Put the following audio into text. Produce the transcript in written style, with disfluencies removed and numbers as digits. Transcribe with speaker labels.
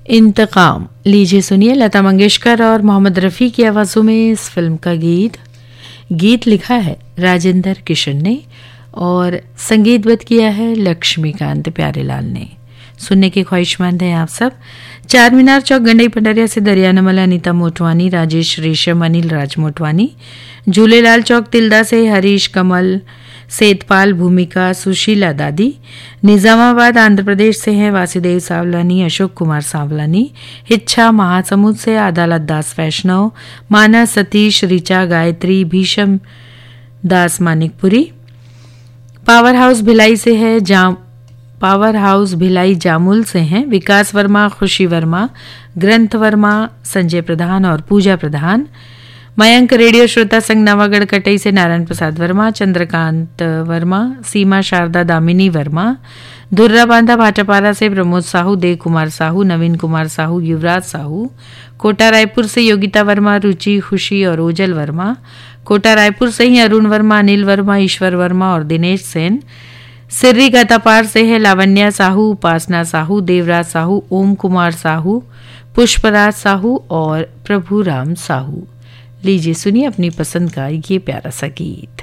Speaker 1: इंतकाम। लीजिए सुनिए लता मंगेशकर और मोहम्मद रफ़ी की आवाज़ों में इस फिल्म का गीत लिखा है राजेंद्र किशन ने और संगीतबद्ध किया है लक्ष्मीकांत प्यारेलाल ने। सुनने के ख्वाहिशमंद हैं आप सब। चार मीनार चौक, गंडई पंडरिया से दरियानमल अनीता मोटवानी, राजेश रेशम, अनिल राज मोटवानी। झूलेलाल चौक तिल्दा से हरीश कमल, सेतपाल, भूमिका, सुशीला दादी। निजामाबाद आंध्र प्रदेश से हैं वासुदेव सावलानी, अशोक कुमार सावलानी। हिच्छा महासमुंद से अदालत दास वैष्णव, माना, सतीश, ऋचा, गायत्री, भीषम दास मानिकपुरी। पावर हाउस भिलाई जामुल से हैं विकास वर्मा, खुशी वर्मा, ग्रंथ वर्मा, संजय प्रधान और पूजा प्रधान। मयंक रेडियो श्रोता संघ नवागढ़ कटई से नारायण प्रसाद वर्मा, चंद्रकांत वर्मा, सीमा शारदा दामिनी वर्मा। धुर्रा बांधा भाटापारा से प्रमोद साहू, देव कुमार साहू, नवीन कुमार साहू, युवराज साहू। कोटा रायपुर से योगिता वर्मा, रुचि, खुशी और ओजल वर्मा। कोटा रायपुर से ही अरुण वर्मा, अनिल वर्मा, ईश्वर वर्मा और दिनेश सेन। सिर्री गतापार से है लावण्या साहू, उपासना साहू, देवराज साहू, ओम कुमार साहू, पुष्पराज साहू और प्रभुराम साहू। लीजिए सुनिए अपनी पसंद का ये प्यारा सा गीत।